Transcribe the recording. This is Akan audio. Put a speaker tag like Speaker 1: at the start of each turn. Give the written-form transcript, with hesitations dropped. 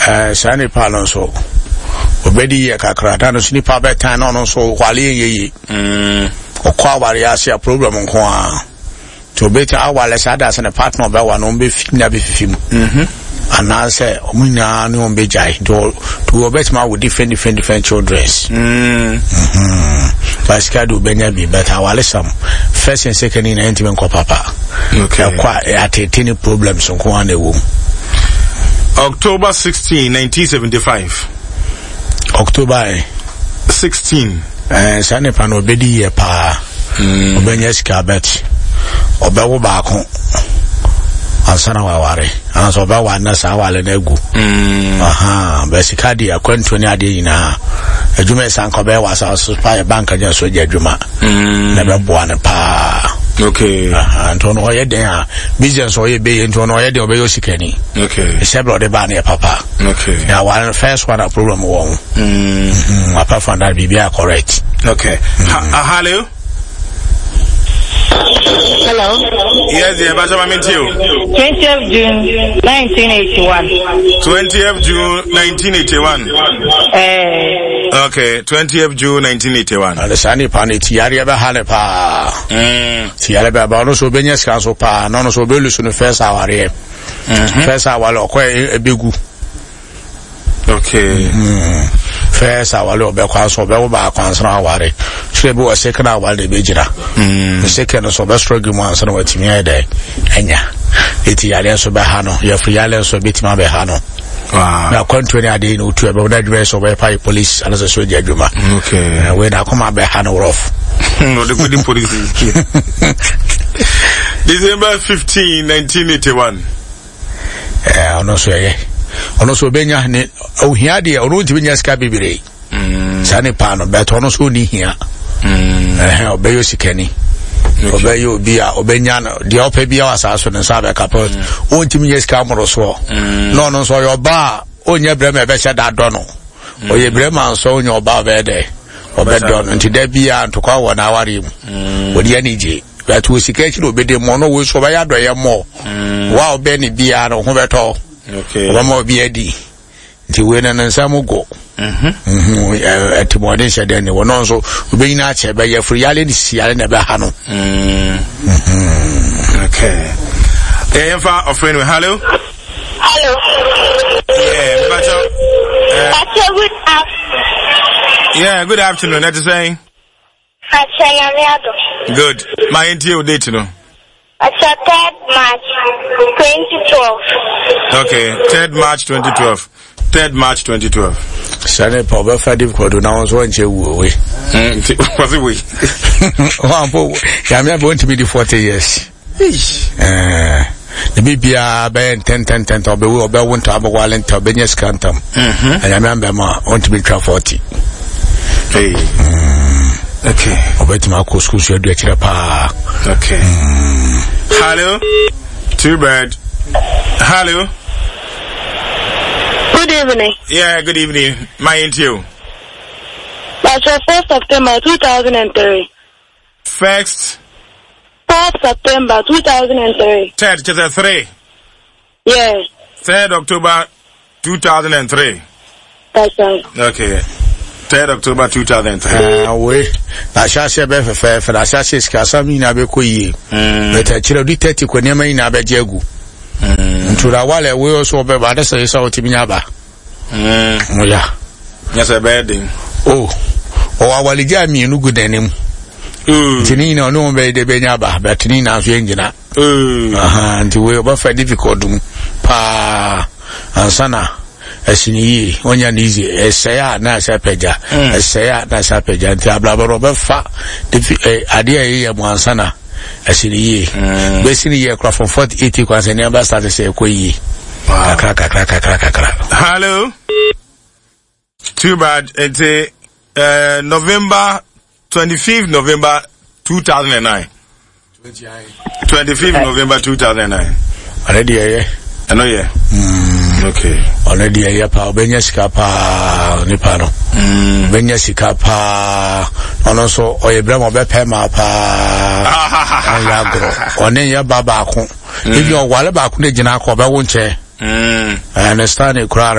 Speaker 1: Sani Palon so. Obedi ye kakra ta no snipa betan no so kwale yeye okwa ware asia problem nko a to beta awale sada se ne partner be wa no be fina be fifim anase omunya no be jai to obetma with different children basika do benya bi but awale some first and second in intimate ko papa okay kwa atete problems nko a na ewo
Speaker 2: October 16 1975
Speaker 1: October
Speaker 2: 16
Speaker 1: sane pa no obedi ye pa obenya sika bet obewo ba ko ansana waware anso ba wana sa wale na egu basika dia kwanto ni ade yina adwuma sanko be wasa so pa bank aja so je adwuma na be boa ne pa
Speaker 2: okay
Speaker 1: anto no ye den a business o ye be nto no ye den obe yo sikani
Speaker 2: okay
Speaker 1: sebro de ba na papa
Speaker 2: okay
Speaker 1: ya one first one a problem won apart from that bibia correct
Speaker 2: okay hello Yes, yeah, but I'm in you.
Speaker 3: 20th June 1981.
Speaker 2: 20th June 1981. Okay, 20th June 1981.
Speaker 1: Alessani paniti yari ebe hale pa. Ti yari ebe ba no so benye skanso pa, no so be lusu no first hour re. First hour lo kwa ebegu.
Speaker 2: Okay.
Speaker 1: First hour lo be kwa so be wo ba kwansana aware. So be wo second hour de be jira. The second so be struggle mo ansana watimi ede enya. Eti yari so be ha no, ya free yari so be tima be ha no.
Speaker 2: Wow.
Speaker 1: Na kwanto ni ade no tu e be na dress so be pay police and so je adwuma.
Speaker 2: Okay.
Speaker 1: We na come be ha no rough.
Speaker 2: No, the good police is here. December 15 1981.
Speaker 1: Ono so ye. Ono so benya ne ohia de ono ntibenya ska bibire. Sane pa no beto ono so ni hia. Obeyo sikani. Obeyo bia obenya no de opa bia wasa so ne sa be kapot. O ntibenya ska moro so. No so yo ba onya brema be hye da do no. Oye brema so onya oba be de. Obedo no ntida bia ntokwa wo na aware mu. Odi anije. But we sikeki no be de mo no we so ba ya do ye mo. Wa obe ni bia no ho beto.
Speaker 2: Okay.
Speaker 1: Wama bi adi. Nti we na nsamu go. Atimode shede ne wono so obeyina a che be ye free yale ni siale na be ha no.
Speaker 2: Okay. Emfa offering we hello.
Speaker 4: Hello.
Speaker 2: Yeah,
Speaker 4: Good afternoon.
Speaker 2: Yeah, good afternoon. That's saying. Good. My NTO date no.
Speaker 4: It's 3rd March 2012.
Speaker 2: Okay, 3rd March 2012. 3rd March 2012.
Speaker 1: Sane pa be fa difficult na won so nche wu we.
Speaker 2: Was it we?
Speaker 1: One po ya me want to be the 40 years. The bibia be 10 to be we obe won to abwale to be nyes kantam. And I remember ma want to be 40.
Speaker 2: Hey. Okay.
Speaker 1: Obetima ko school so do akira pa.
Speaker 2: Okay. Hello. Too bad. Hello.
Speaker 4: Good evening.
Speaker 2: Yeah, good evening. My interview.
Speaker 4: That's 1st September 2003.
Speaker 2: 1st
Speaker 4: 4th September 2003.
Speaker 2: 3rd, chapter 3.
Speaker 4: Yeah.
Speaker 2: 3rd October 2003.
Speaker 4: That's right.
Speaker 2: Okay. 3rd October 2003.
Speaker 1: We na shashe be fe na shashe ska sami na be koyi. Beta chira di 30 ko nema ina be jegu. Ntura wale we so be ba da sai sa otiminya ba. Moya.
Speaker 2: Yes, a bad thing.
Speaker 1: O awale ja mi enu gudanim. Tini na no be de be nya ba, but tini na so engina. Nti we oba fa difficult dum pa ansana asini onya nizi esaya na sapeja esaya na sapeja nti ablabaro be fa ade ye mo ansana asini be sini ye craft from 4080 kwanse ne ba start say koyi kakra.
Speaker 2: Hello. Too bad. It's November 25th November 2009. 25th November 2009.
Speaker 1: Already yeah.
Speaker 2: I know yeah. Okay.
Speaker 1: Already yeah pa obenya sika pa ni pa no. Obenya sika pa ono so oyebra mo be pema pa. Ya gro. One ya baba ko. If you wale ba ko de gina ko be wo nche. I understand it.